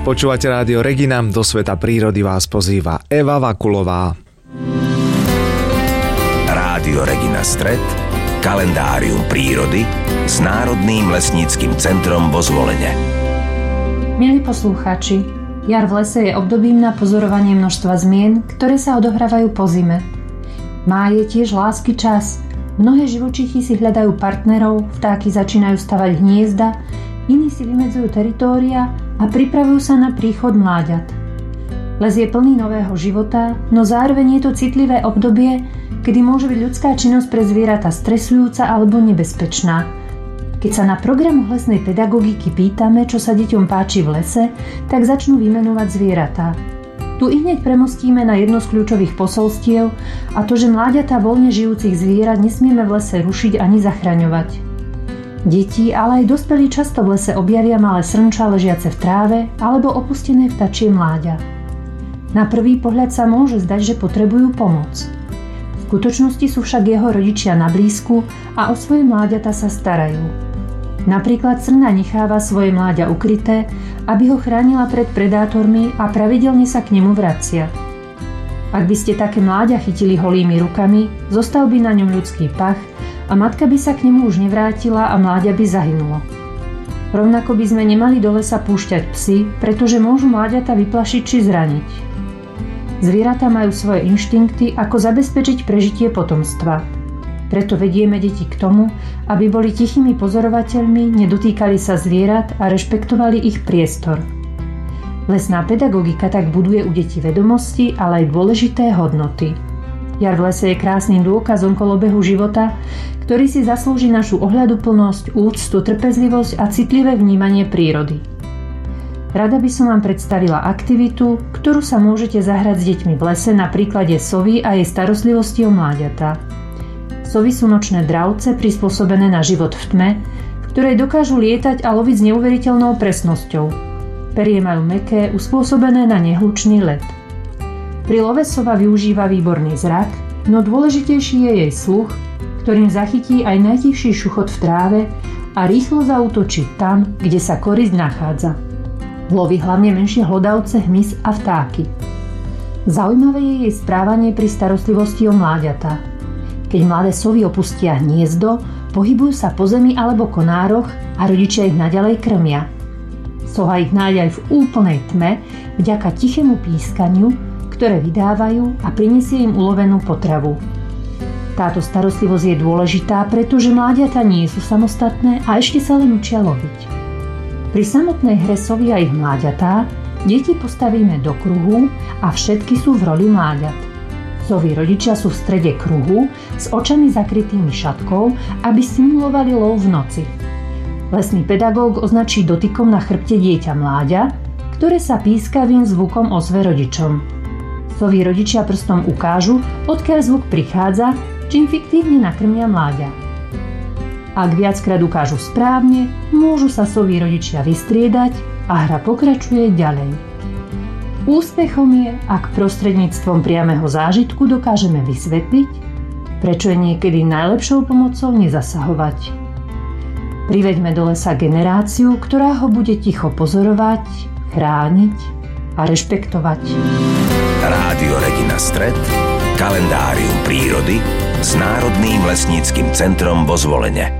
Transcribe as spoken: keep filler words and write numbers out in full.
Počúvate Rádio Regina, do sveta prírody vás pozýva Eva Vakulová. Rádio Regina Stred, kalendárium prírody s Národným lesníckym centrom vo Zvolene. Milí poslucháči, jar v lese je obdobím na pozorovanie množstva zmien, ktoré sa odohrávajú po zime. Máj je tiež lásky čas. Mnohé živočichy si hľadajú partnerov, vtáky začínajú stavať hniezda, iní si vymedzujú teritória a pripravujú sa na príchod mláďat. Les je plný nového života, no zároveň je to citlivé obdobie, kedy môže byť ľudská činnosť pre zvieratá stresujúca alebo nebezpečná. Keď sa na programu lesnej pedagogiky pýtame, čo sa deťom páči v lese, tak začnú vymenovať zvieratá. Tu i hneď premostíme na jedno z kľúčových posolstiev, a to, že mláďatá voľne žijúcich zvierat nesmieme v lese rušiť ani zachraňovať. Deti, ale aj dospelí často v lese objavia malé srnča ležiace v tráve alebo opustené vtačie mláďa. Na prvý pohľad sa môže zdať, že potrebujú pomoc. V skutočnosti sú však jeho rodičia na blízku a o svoje mláďata sa starajú. Napríklad srna necháva svoje mláďa ukryté, aby ho chránila pred predátormi a pravidelne sa k nemu vracia. Ak by ste také mláďa chytili holými rukami, zostal by na ňom ľudský pach a matka by sa k nemu už nevrátila a mláďa by zahynulo. Rovnako by sme nemali do lesa púšťať psy, pretože môžu mláďata vyplašiť či zraniť. Zvieratá majú svoje inštinkty, ako zabezpečiť prežitie potomstva. Preto vedieme deti k tomu, aby boli tichými pozorovateľmi, nedotýkali sa zvierat a rešpektovali ich priestor. Lesná pedagogika tak buduje u detí vedomosti, ale aj dôležité hodnoty. Jar v lese je krásnym dôkazom kolobehu života, ktorý si zaslúži našu ohľaduplnosť, úctu, trpezlivosť a citlivé vnímanie prírody. Rada by som vám predstavila aktivitu, ktorú sa môžete zahrať s deťmi v lese na príklade sovy a jej starostlivosti o mláďatá. Sovy sú nočné dravce prispôsobené na život v tme, v ktorej dokážu lietať a loviť s neuveriteľnou presnosťou. Perie majú mäkké, uspôsobené na nehlučný let. Pri love sova využíva výborný zrak, no dôležitejší je jej sluch, ktorým zachytí aj najtichší šuchot v tráve a rýchlo zaútočí tam, kde sa korisť nachádza. Loví hlavne menšie hlodavce, hmyz a vtáky. Zaujímavé je jej správanie pri starostlivosti o mláďatá. Keď mladé sovy opustia hniezdo, pohybujú sa po zemi alebo konároch a rodičia ich naďalej krmia. Sova ich nájde aj v úplnej tme vďaka tichému pískaniu, ktoré vydávajú a prinesie im ulovenú potravu. Táto starostlivosť je dôležitá, pretože mláďatá nie sú samostatné a ešte sa len učia loviť. Pri samotnej hre sovy a ich mláďatá deti postavíme do kruhu a všetky sú v roli mláďat. Sovy rodičia sú v strede kruhu s očami zakrytými šatkou, aby simulovali lov v noci. Lesný pedagóg označí dotykom na chrbte dieťa mláďa, ktoré sa pískavým zvukom ozve rodičom. Sovy rodičia prstom ukážu, odkiaľ zvuk prichádza, čím fiktívne nakrmia mláďa. Ak viackrát ukážu správne, môžu sa sovy rodičia vystriedať a hra pokračuje ďalej. Úspechom je, ak prostredníctvom priameho zážitku dokážeme vysvetliť, prečo je niekedy najlepšou pomocou nezasahovať. Priveďme do lesa generáciu, ktorá ho bude ticho pozorovať, chrániť a rešpektovať. Rádio Regina Stred, kalendárium prírody s Národným lesníckym centrom vo Zvolene.